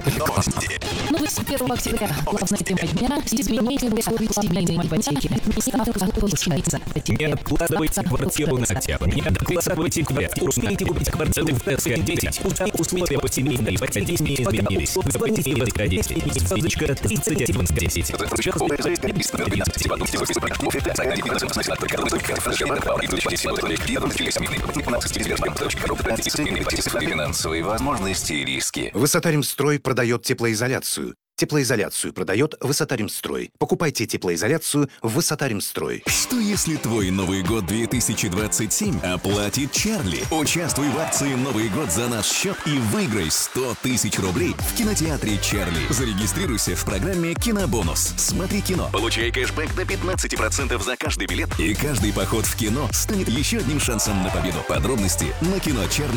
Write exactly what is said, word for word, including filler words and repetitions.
Новый с первого октября. Главная тема дня – изменение в семейной ипотеки. Министр получается. Не откладывайте квартиру на октябрь. Не откладывайте квартиру. Успейте купить квартиру в ТС десять. Условия по семейной ипотеке не изменились. Звоните в десять. Ссылочка тридцать один десять. Финансовые возможности и риски. Высотаримстрой продает теплоизоляцию. Теплоизоляцию продает Высотаримстрой. Покупайте теплоизоляцию в Высотаримстрой. Что если твой Новый год две тысячи двадцать семь оплатит Чарли? Участвуй в акции «Новый год за наш счет» и выиграй сто тысяч рублей в кинотеатре Чарли. Зарегистрируйся в программе «Кинобонус». Смотри кино, получай кэшбэк до пятнадцати процентов за каждый билет. И каждый поход в кино станет еще одним шансом на победу. Подробности на кино Чарли.